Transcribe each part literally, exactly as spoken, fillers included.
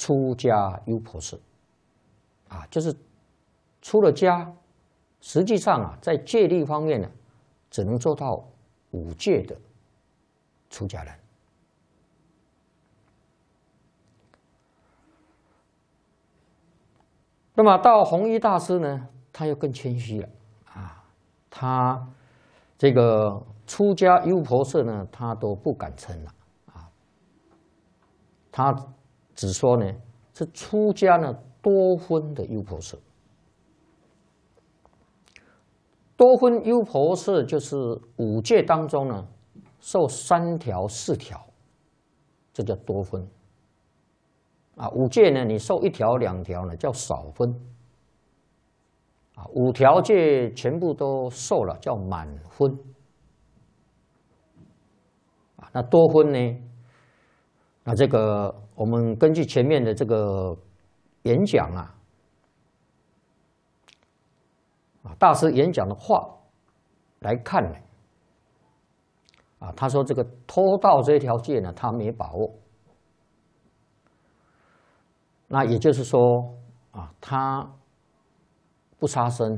出家优婆塞，啊，就是出了家，实际上啊，在戒律方面呢，只能做到五戒的出家人。那么到弘一大师呢，他又更谦虚了啊，他这个出家优婆塞呢，他都不敢称了啊，他只说呢是出家呢多分的优婆塞。多分优婆塞就是五戒当中呢，受三条、四条，这叫多分。啊，五戒呢，你受一条、两条呢，叫少分。啊，五条戒全部都受了，叫满分。啊，那多分呢？那这个我们根据前面的这个演讲啊，啊，大师演讲的话来看呢，啊，他说这个偷盗这条戒呢，他没把握。那也就是说啊，他不杀生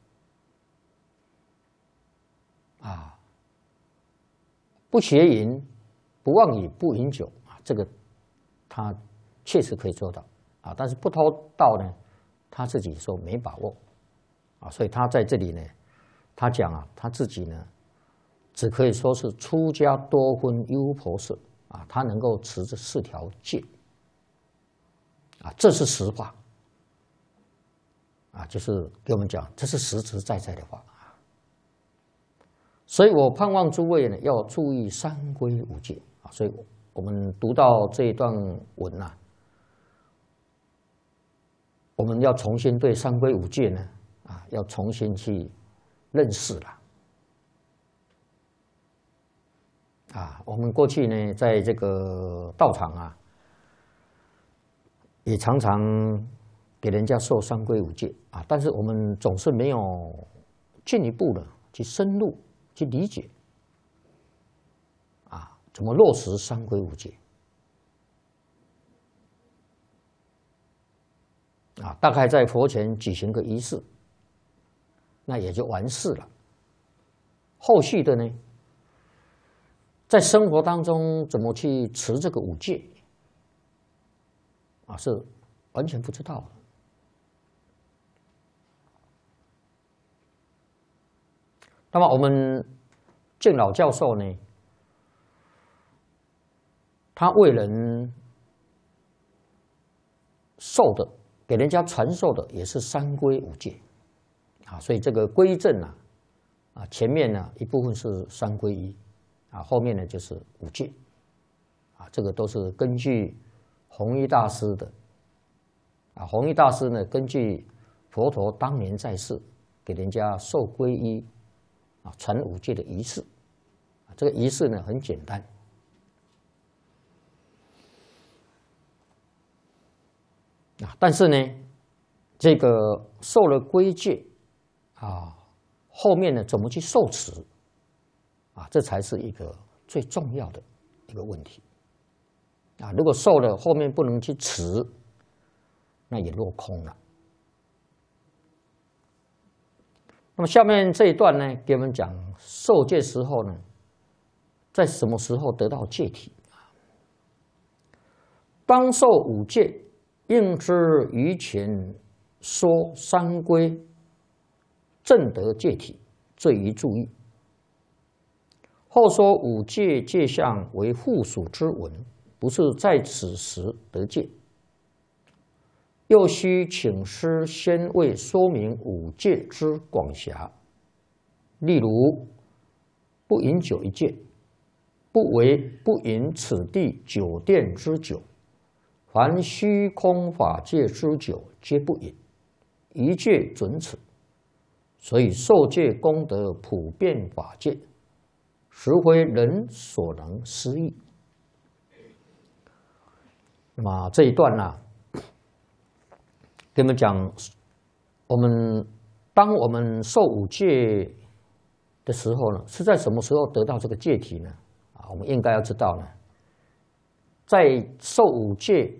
啊，不邪淫，不妄语，不饮酒啊，这个他确实可以做到啊。但是不偷盗呢，他自己说没把握啊，所以他在这里呢，他讲啊，他自己呢，只可以说是出家多分优婆塞啊，他能够持这四条戒。啊，这是实话，啊，就是给我们讲，这是实实在在的话啊。所以我盼望诸位呢要注意三规五戒啊。所以我们读到这一段文呐、啊，我们要重新对三规五戒呢啊，要重新去认识了。啊，我们过去呢，在这个道场啊。也常常给人家受三规五戒啊，但是我们总是没有进一步的去深入去理解啊，怎么落实三规五戒啊？大概在佛前举行个仪式，那也就完事了。后续的呢，在生活当中怎么去持这个五戒？啊，是完全不知道的。那么我们敬老教授呢，他为人授的，给人家传授的也是三规五戒啊，所以这个规正啊，啊前面呢一部分是三归一啊，后面呢就是五戒啊，这个都是根据弘一大师的啊，弘一大师呢，根据佛陀当年在世给人家受皈依啊，传五戒的仪式啊，这个仪式呢很简单啊，但是呢，这个受了规戒啊，后面呢怎么去受持啊，这才是一个最重要的一个问题。啊，如果受了后面不能去持，那也落空了。那么下面这一段呢，给我们讲受戒时候呢，在什么时候得到戒体？当受五戒，应知于前说三规，正得戒体，最宜注意。后说五戒戒相为附属之文。不是在此时得戒，又须请师先为说明五戒之广狭。例如，不饮酒一戒，不为不饮此地酒店之酒，凡虚空法界之酒，皆不饮，一戒准此。所以受戒功德普遍法界，实非人所能思议。那么这一段呢、啊，跟你们讲，我们当我们受五戒的时候呢，是在什么时候得到这个戒体呢？啊，我们应该要知道呢，在受五戒